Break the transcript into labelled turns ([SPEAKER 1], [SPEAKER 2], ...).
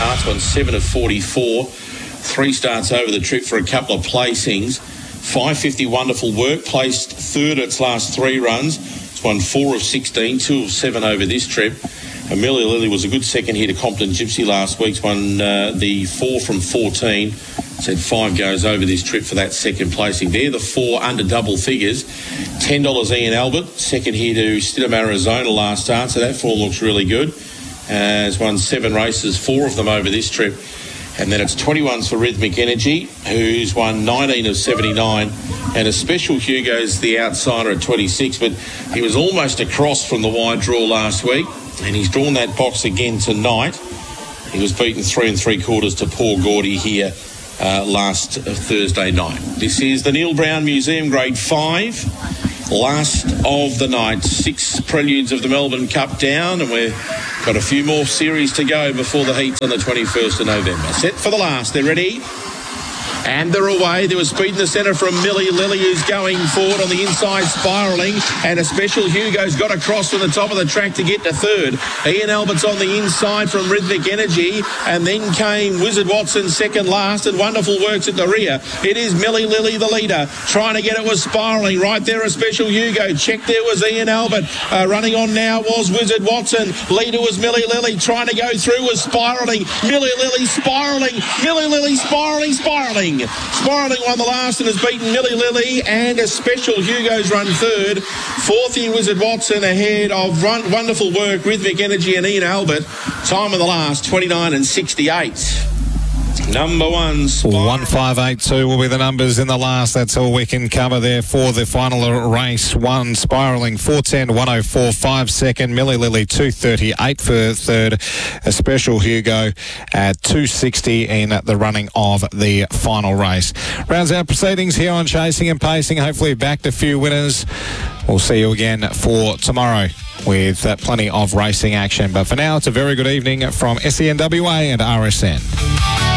[SPEAKER 1] starts, won 7 of 44. 3 starts over the trip for a couple of placings. 550 Wonderful Work, placed third its last 3 runs. It's won 4 of 16, 2 of 7 over this trip. And Millie Lily was a good second here to Compton Gypsy last week. It's won the 4 from 14. It's had 5 goes over this trip for that second placing. They're the 4 under double figures. $10 Ian Albert, second here to Stidham, Arizona last start, so that form looks really good. Has won 7 races, 4 of them over this trip. And then it's 21s for Rhythmic Energy, who's won 19 of 79. And a Special Hugo's the outsider at 26, but he was almost across from the wide draw last week. And he's drawn that box again tonight. He was beaten 3 3/4 to Paul Gordy here last Thursday night. This is the Neil Brown Museum Grade 5. Last of the night. 6 preludes of the Melbourne Cup down, and we've got a few more series to go before the heats on the 21st of November. Set for the last. They're ready. And they're away. There was speed in the centre from Millie Lily, who's going forward on the inside, spiralling. And a Special Hugo's got across from the top of the track to get to third. Ian Albert's on the inside from Rhythmic Energy. And then came Wizard Watson second last, and Wonderful Works at the rear. It is Millie Lily, the leader. Trying to get it was spiralling. Right there, a Special Hugo. Check there was Ian Albert. Running on now was Wizard Watson. Leader was Millie Lily. Trying to go through was spiralling. Millie Lily spiralling. Millie Lily spiralling. Spiralling won the last and has beaten Millie Lily, and a Special Hugo's run third. Fourth in Wizard Watson ahead of Wonderful Work, Rhythmic Energy and Ian Albert. Time of the last, 29 and 68. Number 1,
[SPEAKER 2] 1582 will be the numbers in the last. That's all we can cover there for the final race. 1 spiralling 410 104 5 second. Millie Lily 238 for third. A Special Hugo at 260 in the running of the final race. Rounds out proceedings here on Chasing and Pacing. Hopefully backed a few winners. We'll see you again for tomorrow with plenty of racing action. But for now, it's a very good evening from SENWA and RSN.